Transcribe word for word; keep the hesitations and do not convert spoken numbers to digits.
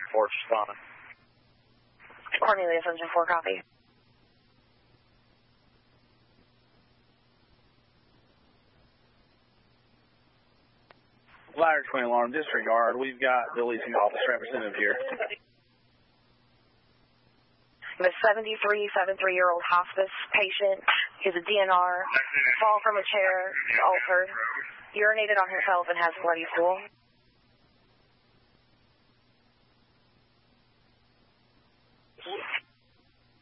Force responding. Cornelius, engine four, copy. Ladder twin alarm, disregard. We've got the leasing office representative here. The seventy-three, seventy-three-year-old hospice patient is a D N R, fall from a chair, altered, urinated on himself, and has bloody stool.